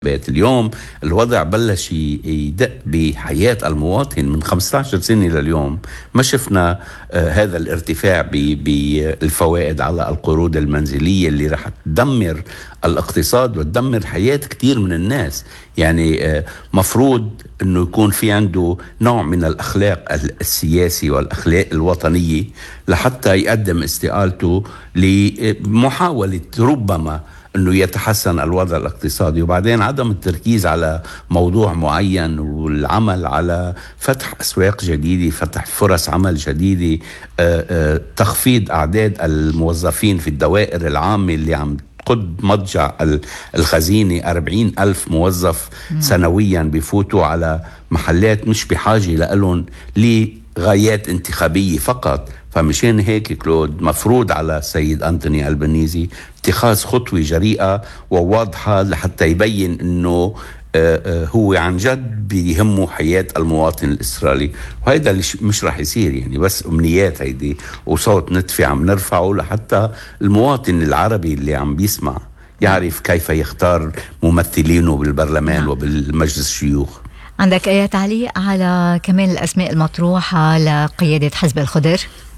اليوم الوضع بلش يدق بحياة المواطن من 15 سنة لليوم. ما شفنا هذا الارتفاع بالفوائد على القروض المنزلية اللي رح تدمر الاقتصاد وتدمر حياة كتير من الناس. يعني مفروض أنه يكون في عنده نوع من الأخلاق السياسي والأخلاق الوطنية لحتى يقدم استقالته لمحاولة ربما أنه يتحسن الوضع الاقتصادي، وبعدين عدم التركيز على موضوع معين والعمل على فتح أسواق جديدة، فتح فرص عمل جديدة، تخفيض أعداد الموظفين في الدوائر العامة اللي عم قد مضجع الخزينة. 40,000 موظف سنويا بيفوتوا على محلات مش بحاجة لألون لغايات انتخابية فقط. فمشان هيك كلود مفروض على السيد أنتوني ألبانيزي اتخاذ خطوة جريئة وواضحة لحتى يبين أنه هو عن جد بيهمه حياة المواطن الإسرائيلي، وهذا اللي مش رح يصير. يعني بس أمنيات هيدي وصوت ندفع عم نرفعه لحتى المواطن العربي اللي عم بيسمع يعرف كيف يختار ممثلينه بالبرلمان وبالمجلس الشيوخ. عندك أي تعليق على كمان الأسماء المطروحة لقيادة حزب الخضر؟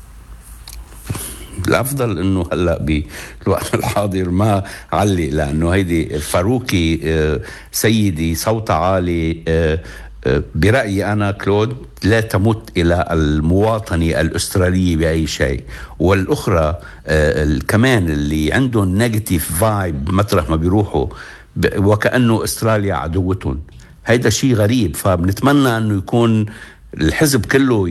الأفضل أنه هلأ بالوقت الحاضر ما علق، لأنه هيدي فاروقي سيدي صوت عالي. برأيي أنا كلود لا تمت إلى المواطنة الأسترالية بأي شيء، والأخرى كمان اللي عندهم نيجاتيف فايب مطرح ما بيروحوا وكأنه أستراليا عدوتهم. هيدا شيء غريب. فبنتمنى أنه يكون الحزب كله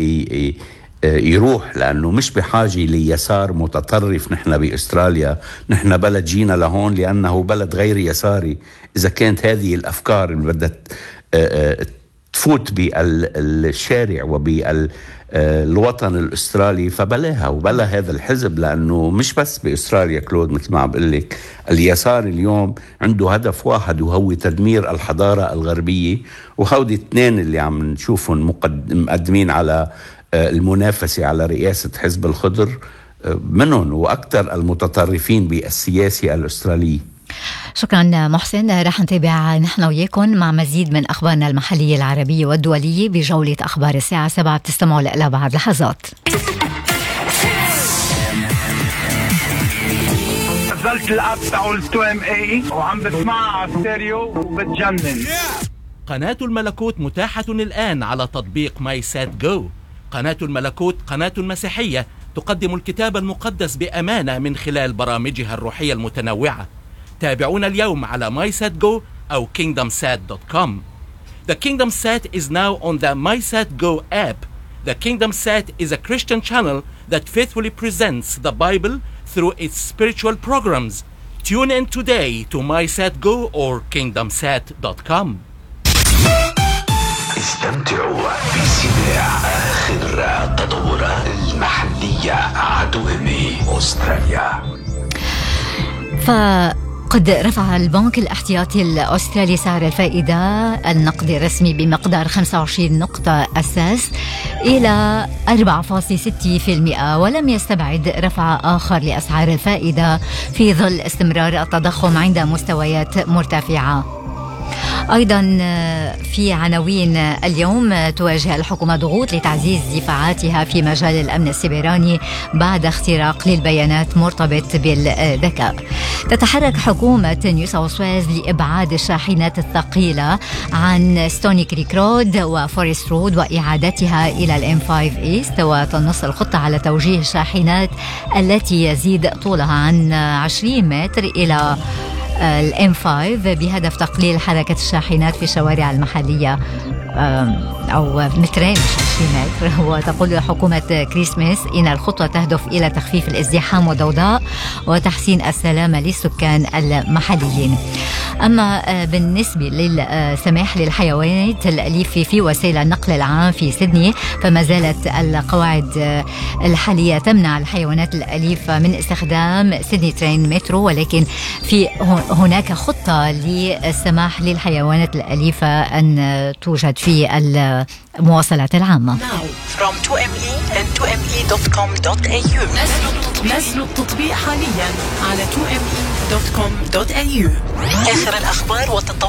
يروح، لأنه مش بحاجة ليسار متطرف. نحن بأستراليا نحن بلد جينا لهون لأنه بلد غير يساري. إذا كانت هذه الأفكار اللي بدها تفوت بالشارع وبالوطن الأسترالي فبلاها وبلا هذا الحزب، لأنه مش بس بأستراليا كلود مثل ما عم بقول لك. اليسار اليوم عنده هدف واحد وهو تدمير الحضارة الغربية، وهودي اثنين اللي عم نشوفهم مقدمين على المنافسة على رئاسة حزب الخضر منهم وأكثر المتطرفين بالسياسة الأسترالية. شكرا محسن. رح نتابع نحن وياكم مع مزيد من أخبارنا المحلية العربية والدولية بجولة أخبار الساعة 7. بتستمعوا لها بعد لحظات. نزلت الاب تاع 2MA وعم بسمعها على ستيريو وبتجنن. قناة الملكوت متاحة الآن على تطبيق ماي سات جو. قناة الملكوت قناة مسيحية تقدم الكتاب المقدس بأمانة من خلال برامجها الروحية المتنوعة. تابعونا اليوم على MySatGo أو KingdomSat.com. The Kingdom Sat is now on the MySatGo app. The Kingdom Sat is a Christian channel that faithfully presents the Bible through its spiritual programs. Tune in today to MySatGo or KingdomSat.com. استمتعوا بسماع آخر التطورات المحلية على 2MA أستراليا. قد رفع البنك الاحتياطي الأسترالي سعر الفائدة النقدي الرسمي بمقدار 25 نقطة أساس إلى 4.6%، ولم يستبعد رفع آخر لأسعار الفائدة في ظل استمرار التضخم عند مستويات مرتفعة. أيضا في عناوين اليوم: تواجه الحكومة ضغوط لتعزيز دفاعاتها في مجال الأمن السيبراني بعد اختراق للبيانات مرتبط بالذكاء. تتحرك حكومة نيو ساوث ويلز لإبعاد الشاحنات الثقيلة عن ستوني كريك رود وفورست رود وإعادتها إلى الام 5 ايست، وتنص الخطة على توجيه الشاحنات التي يزيد طولها عن 20 متر إلى الام 5 بهدف تقليل حركة الشاحنات في الشوارع المحلية، أو مترين مش 20 متر. وتقول حكومة كريسمس إن الخطوة تهدف إلى تخفيف الازدحام والضوضاء وتحسين السلامة للسكان المحليين. أما بالنسبة للسماح للحيوانات الأليفة في وسائل النقل العام في سيدني، فما زالت القواعد الحالية تمنع الحيوانات الأليفة من استخدام سيدني ترين مترو، ولكن في هناك خطة للسماح للحيوانات الأليفة أن توجد في المواصلات العامة. From 2ME and 2ME.com.au. نزلوا التطبيق حاليا على 2ME. 2me.com.au. آخر الأخبار والتطورات